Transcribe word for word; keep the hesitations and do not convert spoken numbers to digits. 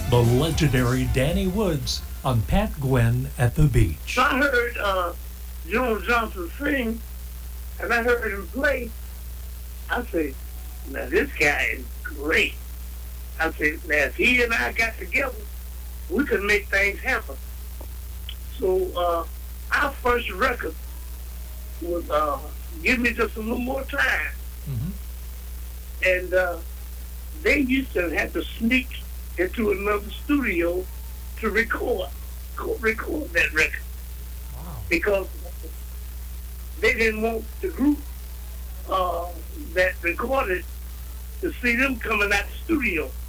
The legendary Danny Woods on Pat Gwynn at the Beach. So I heard uh, Joan Johnson sing, and I heard him play. I said, now this guy is great. I said, now if he and I got together, we could make things happen. So uh, our first record was uh, Give Me Just a Little More Time. Mm-hmm. And uh, they used to have to sneak into another studio to record, co- record that record. Wow. Because they didn't want the group uh, that recorded to see them coming out the studio.